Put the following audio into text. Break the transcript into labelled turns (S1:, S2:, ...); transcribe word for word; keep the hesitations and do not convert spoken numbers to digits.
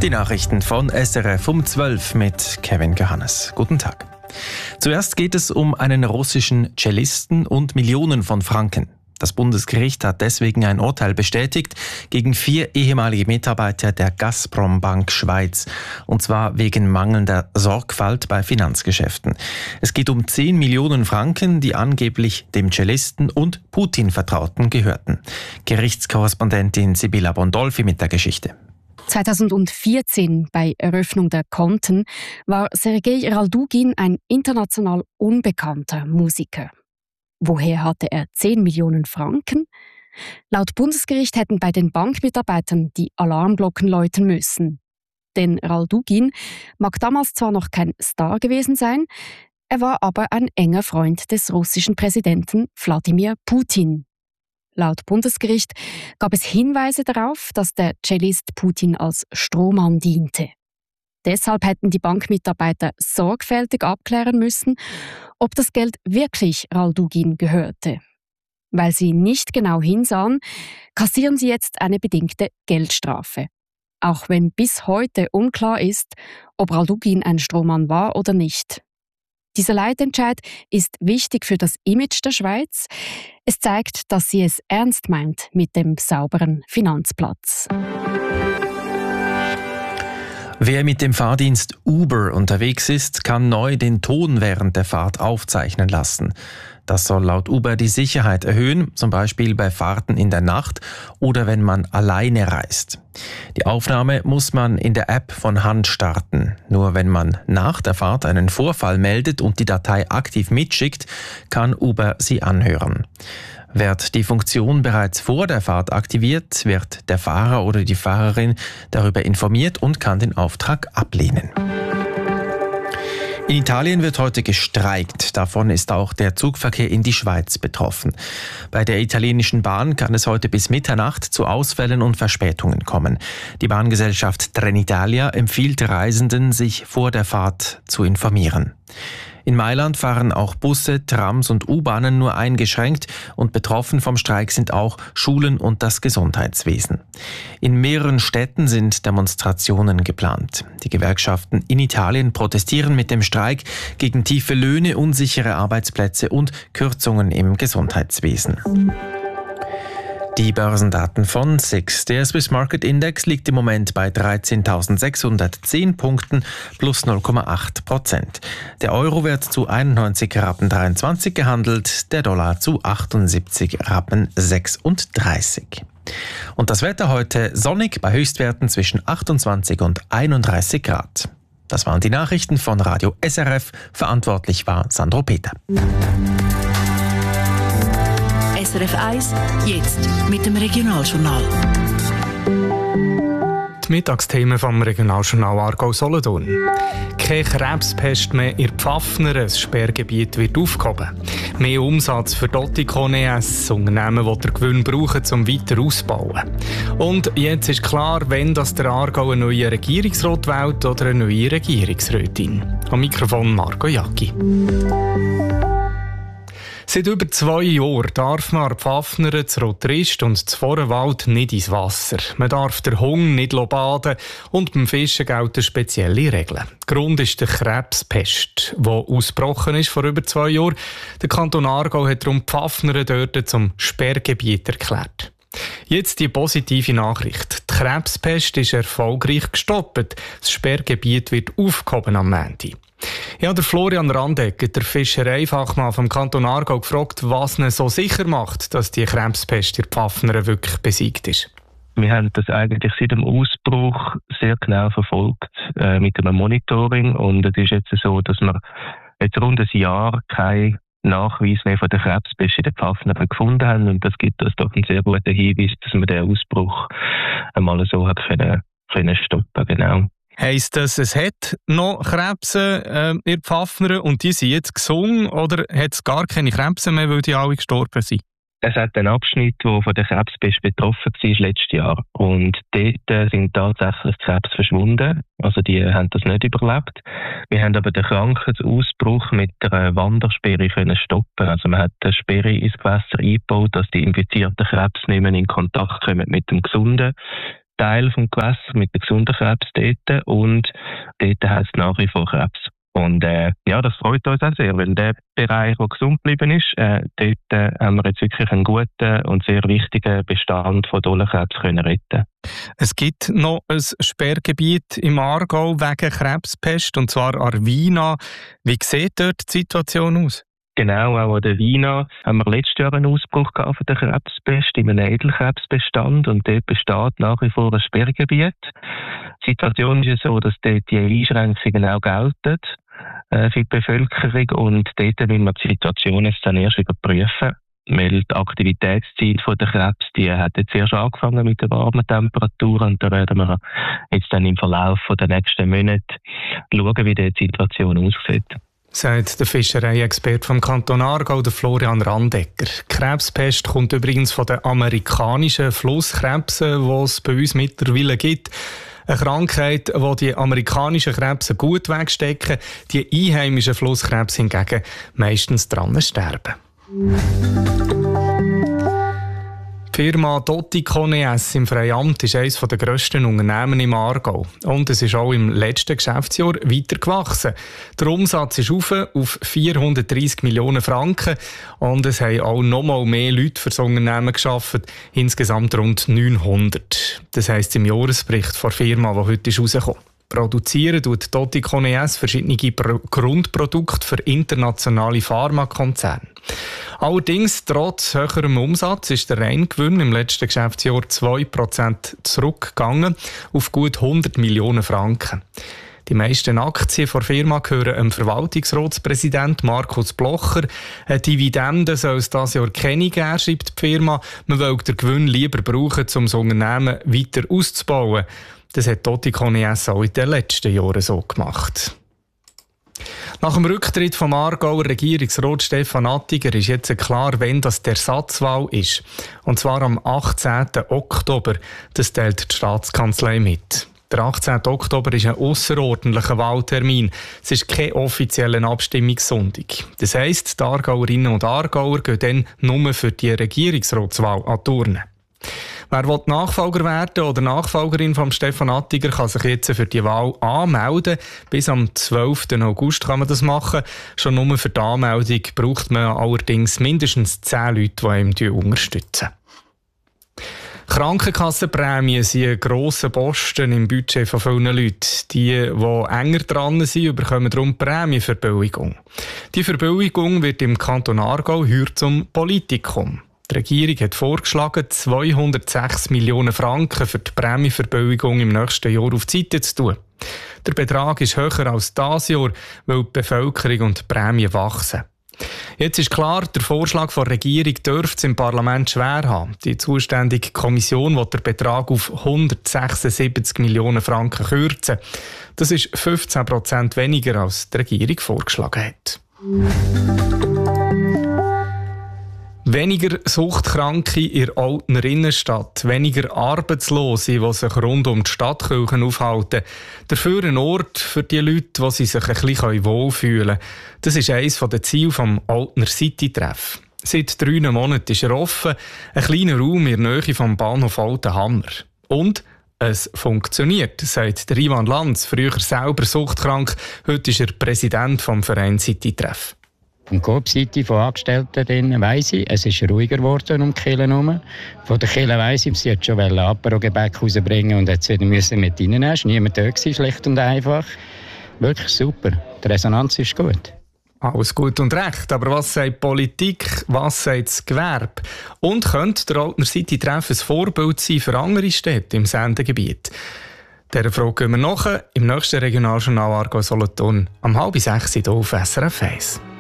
S1: Die Nachrichten von S R F um zwölf mit Kevin Johannes. Guten Tag. Zuerst geht es um einen russischen Cellisten und Millionen von Franken. Das Bundesgericht hat deswegen ein Urteil bestätigt gegen vier ehemalige Mitarbeiter der Gazprom Bank Schweiz. Und zwar wegen mangelnder Sorgfalt bei Finanzgeschäften. Es geht um zehn Millionen Franken, die angeblich dem Cellisten und Putin-Vertrauten gehörten. Gerichtskorrespondentin Sibylla Bondolfi mit der Geschichte.
S2: zweitausendvierzehn, bei Eröffnung der Konten, war Sergei Raldugin ein international unbekannter Musiker. Woher hatte er zehn Millionen Franken? Laut Bundesgericht hätten bei den Bankmitarbeitern die Alarmglocken läuten müssen. Denn Raldugin mag damals zwar noch kein Star gewesen sein, er war aber ein enger Freund des russischen Präsidenten Wladimir Putin. Laut Bundesgericht gab es Hinweise darauf, dass der Cellist Putin als Strohmann diente. Deshalb hätten die Bankmitarbeiter sorgfältig abklären müssen, ob das Geld wirklich Raldugin gehörte. Weil sie nicht genau hinsahen, kassieren sie jetzt eine bedingte Geldstrafe. Auch wenn bis heute unklar ist, ob Raldugin ein Strohmann war oder nicht. Dieser Leitentscheid ist wichtig für das Image der Schweiz. Es zeigt, dass sie es ernst meint mit dem sauberen Finanzplatz.
S1: Wer mit dem Fahrdienst Uber unterwegs ist, kann neu den Ton während der Fahrt aufzeichnen lassen. Das soll laut Uber die Sicherheit erhöhen, zum Beispiel bei Fahrten in der Nacht oder wenn man alleine reist. Die Aufnahme muss man in der App von Hand starten. Nur wenn man nach der Fahrt einen Vorfall meldet und die Datei aktiv mitschickt, kann Uber sie anhören. Wird die Funktion bereits vor der Fahrt aktiviert, wird der Fahrer oder die Fahrerin darüber informiert und kann den Auftrag ablehnen. In Italien wird heute gestreikt. Davon ist auch der Zugverkehr in die Schweiz betroffen. Bei der italienischen Bahn kann es heute bis Mitternacht zu Ausfällen und Verspätungen kommen. Die Bahngesellschaft Trenitalia empfiehlt Reisenden, sich vor der Fahrt zu informieren. In Mailand fahren auch Busse, Trams und U-Bahnen nur eingeschränkt und betroffen vom Streik sind auch Schulen und das Gesundheitswesen. In mehreren Städten sind Demonstrationen geplant. Die Gewerkschaften in Italien protestieren mit dem Streik gegen tiefe Löhne, unsichere Arbeitsplätze und Kürzungen im Gesundheitswesen. Die Börsendaten von S I X. Der Swiss Market Index liegt im Moment bei dreizehntausendsechshundertzehn Punkten plus null Komma acht Prozent. Der Euro wird zu einundneunzig Rappen dreiundzwanzig gehandelt, der Dollar zu achtundsiebzig Rappen sechsunddreißig. Und das Wetter heute sonnig bei Höchstwerten zwischen achtundzwanzig und einunddreißig Grad. Das waren die Nachrichten von Radio S R F. Verantwortlich war Sandro Peter.
S3: S R F eins, jetzt mit dem Regionaljournal.
S4: Die Mittagsthemen vom Regionaljournal Aargau-Solothurn. Keine Krebspest mehr in Pfaffner, das Sperrgebiet wird aufgehoben. Mehr Umsatz für Doticon E S, Unternehmen, die den Gewinn brauchen, um weiter auszubauen. Und jetzt ist klar, wenn das der Aargau einen neuen Regierungsrat wählt oder eine neue Regierungsrätin. Am Mikrofon Marco Jacki. Seit über zwei Jahren darf man an Pfaffner, zu Rotrist und zu Vorenwald nicht ins Wasser. Man darf den Hung nicht baden und beim Fischen gelten spezielle Regeln. Grund ist die Krebspest, die ausgebrochen ist vor über zwei Jahren. Der Kanton Aargau hat darum Pfaffner dort zum Sperrgebiet erklärt. Jetzt die positive Nachricht. Die Krebspest ist erfolgreich gestoppt. Das Sperrgebiet wird aufgehoben am Montag. Ich habe Florian Randegger, der Fischereifachmann vom Kanton Aargau, gefragt, was ihn so sicher macht, dass die Krebspest in Pfaffner wirklich besiegt ist.
S5: Wir haben das eigentlich seit dem Ausbruch sehr genau verfolgt äh, mit einem Monitoring. Und es ist jetzt so, dass wir jetzt rund ein Jahr kein Nachweis mehr von der Krebspest in den Pfaffner gefunden haben. Und das gibt uns doch einen sehr guten Hinweis, dass wir den Ausbruch einmal so hat können, können stoppen. Genau.
S4: Heisst das, es hat noch Krebse äh, in Pfaffner und die sind jetzt gesund, oder hat es gar keine Krebse mehr, weil die alle gestorben sind?
S5: Es hat einen Abschnitt, der von der Krebspest betroffen war letztes Jahr. Und dort sind tatsächlich Krebs verschwunden. Also die haben das nicht überlebt. Wir haben aber den Krankheitsausbruch mit der Wandersperre können stoppen. Also man hat eine Sperre ins Gewässer eingebaut, dass die infizierten Krebs nicht mehr in Kontakt kommen mit dem Gesunden. Teil des Gewässers mit den gesunden Krebs dort und dort hat es nach wie vor Krebs. Und äh, ja, das freut uns auch sehr, weil der Bereich, der gesund geblieben ist, äh, dort äh, haben wir jetzt wirklich einen guten und sehr wichtigen Bestand von Dollenkrebs können retten.
S4: Es gibt noch ein Sperrgebiet im Aargau wegen Krebspest, und zwar Arvina. Wie sieht dort die Situation aus?
S5: Genau, auch an der Wiener haben wir letztes Jahr einen Ausbruch gehabt von der Krebspest in einem Edelkrebsbestand und dort besteht nach wie vor ein Sperrgebiet. Die Situation ist ja so, dass dort die Einschränkungen auch gelten äh, für die Bevölkerung und dort will man die Situation jetzt dann erst überprüfen, weil die Aktivitätszeit von der Krebs, die hat jetzt erst angefangen mit den warmen Temperaturen und da werden wir jetzt dann im Verlauf der nächsten Monate schauen, wie die Situation aussieht.
S4: Sagt der Fischereiexperte vom Kanton Aargau, der Florian Randecker. Krebspest kommt übrigens von den amerikanischen Flusskrebsen, die es bei uns mittlerweile gibt. Eine Krankheit, die die amerikanischen Krebse gut wegstecken, die einheimischen Flusskrebse hingegen meistens dran sterben. Die Firma Dottikon-E-S im Freiamt ist eines der grössten Unternehmen im Aargau. Und es ist auch im letzten Geschäftsjahr weiter gewachsen. Der Umsatz ist auf auf vierhundertdreissig Millionen Franken. Und es haben auch noch mal mehr Leute für das Unternehmen gearbeitet. Insgesamt rund neunhundert. Das heisst im Jahresbericht der Firma, der heute rausgekommen ist. Produzieren tut Dottikon-E-S verschiedene Grundprodukte für internationale Pharmakonzerne. Allerdings, trotz höherem Umsatz, ist der Reingewinn im letzten Geschäftsjahr zwei Prozent zurückgegangen auf gut hundert Millionen Franken. Die meisten Aktien der Firma gehören dem Verwaltungsratspräsident Markus Blocher. Eine Dividende soll es dieses Jahr keine geben, schreibt die Firma. Man will den Gewinn lieber brauchen, um das Unternehmen weiter auszubauen. Das hat Dottikon-E-S auch in den letzten Jahren so gemacht. Nach dem Rücktritt vom Aargauer Regierungsrat Stefan Attiger ist jetzt klar, wann das die Ersatzwahl ist. Und zwar am achtzehnten Oktober. Das teilt die Staatskanzlei mit. Der achtzehnten Oktober ist ein ausserordentlicher Wahltermin. Es ist kein offizieller Abstimmungssonntag. Das heisst, die Aargauerinnen und Aargauer gehen dann nur für die Regierungsratswahl an die Urne. Wer will Nachfolger werden oder Nachfolgerin von Stefan Attiger, kann sich jetzt für die Wahl anmelden. Bis am zwölften August kann man das machen. Schon nur für die Anmeldung braucht man allerdings mindestens zehn Leute, die ihm unterstützen. Krankenkassenprämien sind ein grosser Posten im Budget von vielen Leuten. Die, die enger dran sind, bekommen darum Prämienverbilligung. Die Verbilligung wird im Kanton Aargau heuer zum Politikum. Die Regierung hat vorgeschlagen, zweihundertsechs Millionen Franken für die Prämienverbilligung im nächsten Jahr auf die Seite zu tun. Der Betrag ist höher als dieses Jahr, weil die Bevölkerung und die Prämien wachsen. Jetzt ist klar, der Vorschlag der Regierung dürfte es im Parlament schwer haben. Die zuständige Kommission will den Betrag auf hundertsechsundsiebzig Millionen Franken kürzen. Das ist fünfzehn Prozent weniger, als die Regierung vorgeschlagen hat. Weniger Suchtkranke in der Oltener Innenstadt, weniger Arbeitslose, die sich rund um die Stadtkirchen aufhalten. Dafür ein Ort für die Leute, wo sie sich ein bisschen wohlfühlen können. Das ist eines der Ziele des Oltener City-Treff. Seit drei Monaten ist er offen, ein kleiner Raum in der Nähe vom Bahnhof Altenhammer. Und es funktioniert, sagt der Ivan Lanz, früher selber suchtkrank. Heute ist er Präsident des Vereins City-Treff.
S6: Von der Coop-Seite von Angestellten weiss ich, es ist ruhiger geworden um die Kirche herum. Von der Kirche weiss ich, sie hat schon Apero-Gebäck rausbringen und jetzt wieder müssen mit reinnehmen. Es war niemand da, schlicht und einfach. Wirklich super. Die Resonanz ist gut.
S4: Alles gut und recht, aber was sagt die Politik, was sagt das Gewerbe? Und könnte der Oltener City-Treff ein Vorbild sein für andere Städte im Sendegebiet? Dieser Frage gehen wir nach im nächsten Regionaljournal Aargau Solothurn am halb sechs hier auf S R F eins.